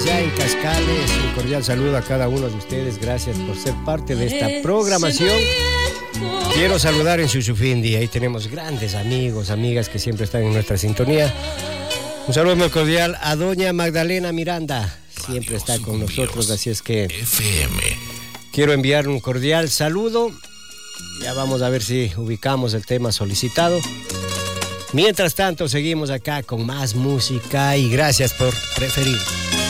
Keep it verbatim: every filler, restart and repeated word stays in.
allá en Cascales. Un cordial saludo a cada uno de ustedes. Gracias por ser parte de esta programación. Quiero saludar en Chuchufindi. Ahí tenemos grandes amigos, amigas que siempre están en nuestra sintonía. Un saludo muy cordial a doña Magdalena Miranda. Siempre está con nosotros, así es que F M. Quiero enviar un cordial saludo. Ya vamos a ver si ubicamos el tema solicitado. Mientras tanto, seguimos acá con más música y gracias por preferir.